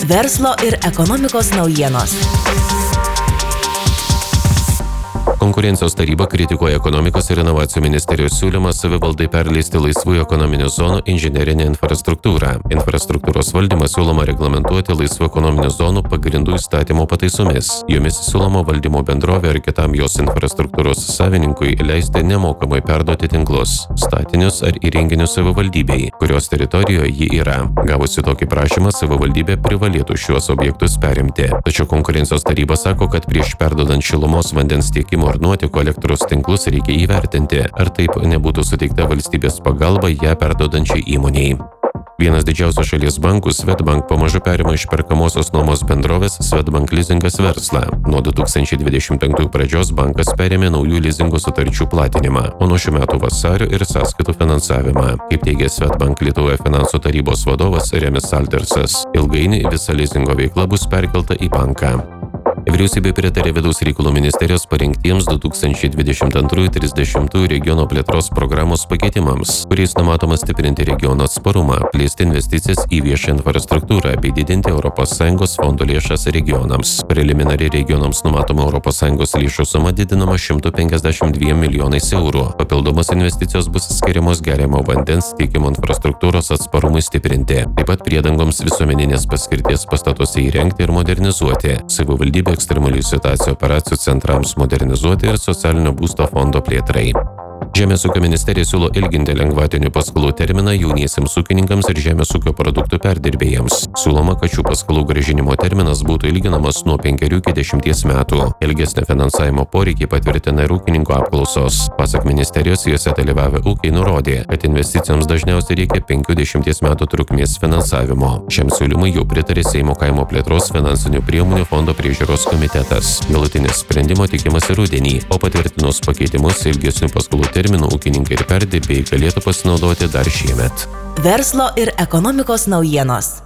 Verslo ir ekonomikos naujienos. Konkurencijos taryba kritikuoja ekonomikos ir inovacijų ministerijos siūlymą savivaldai perleisti laisvųjų ekonominių zonų inžinerinę infrastruktūrą. Infrastruktūros valdymą siūloma reglamentuoti laisvų ekonominių zonų pagrindų įstatymo pataisomis. Jomis siūloma valdymo bendrovė ar kitam jos infrastruktūros savininkui leisti nemokamai perduoti tinklus, statinius ar įrenginius savivaldybei, kurios teritorijoje ji yra. Gavusi tokį prašymą, savivaldybė privalėtų šiuos objektus perimti. Tačiau konkurencijos taryba sako, kad prieš perdodant šilumos, vandens tiekimo ar nuotekų elektros tinklus reikia įvertinti, ar taip nebūtų suteikta valstybės pagalba ją perduodančiai įmonei. Vienas didžiausių šalies bankų, Swedbank, pamažu perima iš perkamosios nuomos bendrovės Swedbank Lizingas verslą. Nuo 2025 pradžios bankas perėmė naujų lizingo sutarčių platinimą, o nuo šių metų vasario ir sąskaitų finansavimą. Kaip teigia Swedbank Lietuvoje finansų tarybos vadovas Remis Saltersas, ilgainiui visa lizingo veikla bus perkelta į banką. Vyriausybė pritarė Vidaus reikalų ministerijos parengtiems 2022-30 regiono plėtros programos pakeitimams, kuriais numatoma stiprinti regiono atsparumą, plėsti investicijas į viešą infrastruktūrą bei didinti ES fondo lėšas regionams. Preliminari regionams numatoma ES lėšų suma didinama 152 milijonais eurų. Papildomos investicijos bus skiriamos geriamo vandens tiekimo infrastruktūros atsparumui stiprinti, taip pat priedangoms visuomeninės paskirties pastatuose įrengti ir modernizuoti. Savivaldybė ekstremalių situacijų operacijų centrams modernizuoti ir socialinio būsto fondo plėtrai. Žemės ūkio ministerija siūlo ilginti lengvatinių paskolų terminą jauniesiems ūkininkams ir žemės ūkio produktų perdirbėjams. Siūloma, kad šių paskolų grąžinimo terminas būtų ilginamas nuo 5 iki 10 metų. Ilgesnio finansavimo poreikį patvirtina ir ūkininkų apklausos. Pasak ministerijos, juose dalyvavę ūkiai nurodė, kad investicijoms dažniausiai reikia 50 metų trukmės finansavimo. Šiam siūlymui jau pritarė Seimo kaimo plėtros finansinių priemonių fondo priežiūros komitetas. Galutinės sprendimo tikimasi rudenį, o patvirtinus pakeitimus ilgesnių paskolų terminų ūkininkai ir perdirbėjai galėtų pasinaudoti dar šiemet. Verslo ir ekonomikos naujienos.